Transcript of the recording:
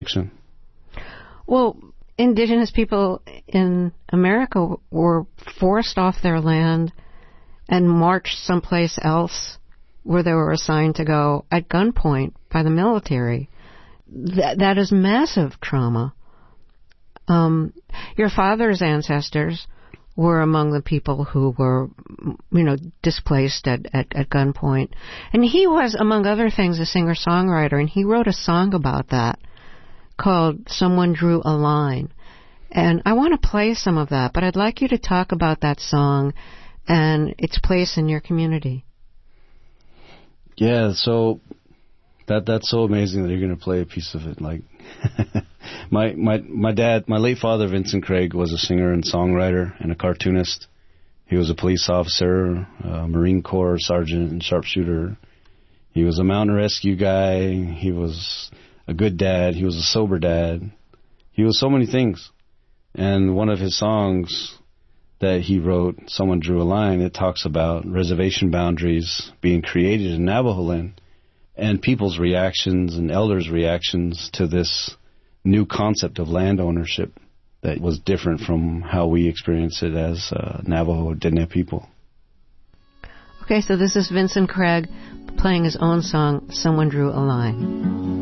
Well, indigenous people in America were forced off their land and marched someplace else where they were assigned to go at gunpoint by the military. That is massive trauma. Your father's ancestors were among the people who were, displaced at gunpoint. And he was, among other things, a singer-songwriter, and he wrote a song about that called Someone Drew a Line. And I want to play some of that, but I'd like you to talk about that song and its place in your community. Yeah, so that's so amazing that you're going to play a piece of it. Like, my dad, my late father, Vincent Craig, was a singer and songwriter and a cartoonist. He was a police officer, a Marine Corps sergeant and sharpshooter. He was a mountain rescue guy. He was a good dad. He was a sober dad. He was so many things. And one of his songs that he wrote, Someone Drew a Line, it talks about reservation boundaries being created in Navajo land and people's reactions and elders' reactions to this new concept of land ownership that was different from how we experience it as Navajo Diné people. Okay, so this is Vincent Craig playing his own song, Someone Drew a Line.